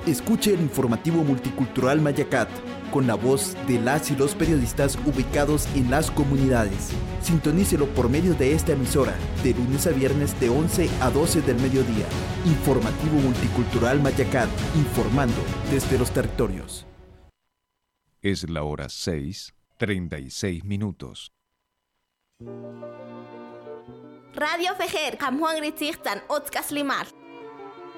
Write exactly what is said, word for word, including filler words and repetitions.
Escuche el informativo multicultural Mayacat, con la voz de las y los periodistas ubicados en las comunidades. Sintonícelo por medio de esta emisora, de lunes a viernes de once a doce del mediodía. Informativo multicultural Mayacat, informando desde los territorios. Es la hora seis, treinta y seis minutos. Radio Fejer, Juan Gritzigtan, Otzkas Limar.